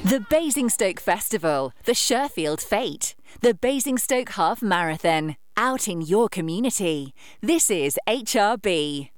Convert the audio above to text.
The Basingstoke Festival, the Sherfield Fete, the Basingstoke Half Marathon, out in your community. This is HRB.